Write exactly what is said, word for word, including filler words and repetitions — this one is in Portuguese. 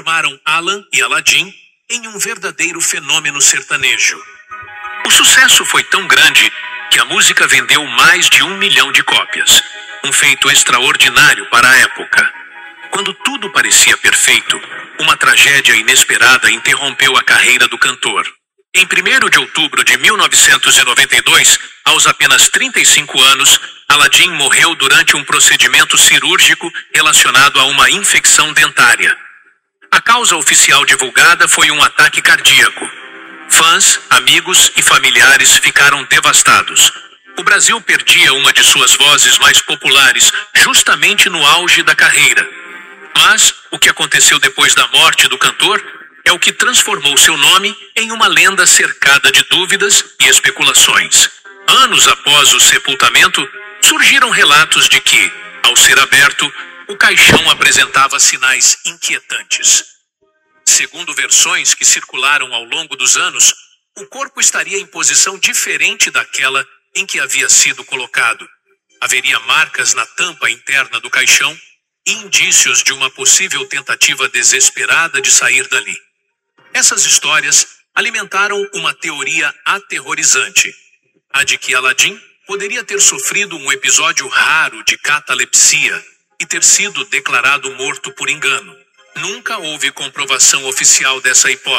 transformaram Alan e Aladdin em um verdadeiro fenômeno sertanejo. O sucesso foi tão grande que a música vendeu mais de um milhão de cópias, um feito extraordinário para a época. Quando tudo parecia perfeito, uma tragédia inesperada interrompeu a carreira do cantor. Em primeiro de outubro de mil novecentos e noventa e dois, aos apenas trinta e cinco anos, Aladdin morreu durante um procedimento cirúrgico relacionado a uma infecção dentária. A causa oficial divulgada foi um ataque cardíaco. Fãs, amigos e familiares ficaram devastados. O Brasil perdia uma de suas vozes mais populares justamente no auge da carreira. Mas o que aconteceu depois da morte do cantor é o que transformou seu nome em uma lenda cercada de dúvidas e especulações. Anos após o sepultamento, surgiram relatos de que, ao ser aberto, o caixão apresentava sinais inquietantes. Segundo versões que circularam ao longo dos anos, o corpo estaria em posição diferente daquela em que havia sido colocado. Haveria marcas na tampa interna do caixão e indícios de uma possível tentativa desesperada de sair dali. Essas histórias alimentaram uma teoria aterrorizante, a de que Aladdin poderia ter sofrido um episódio raro de catalepsia e ter sido declarado morto por engano. Nunca houve comprovação oficial dessa hipótese.